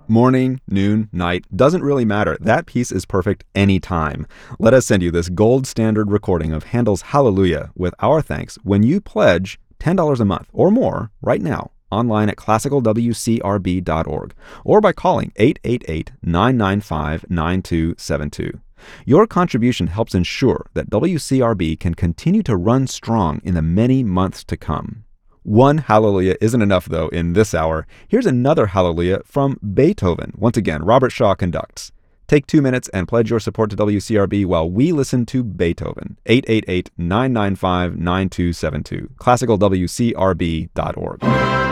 Morning, noon, night, doesn't really matter. That piece is perfect anytime. Let us send you this gold standard recording of Handel's Hallelujah with our thanks when you pledge $10 a month or more right now online at classicalwcrb.org or by calling 888-995-9272. Your contribution helps ensure that WCRB can continue to run strong in the many months to come. One hallelujah isn't enough, though, in this hour. Here's another hallelujah from Beethoven. Once again, Robert Shaw conducts. Take 2 minutes and pledge your support to WCRB while we listen to Beethoven. 888-995-9272. classicalwcrb.org.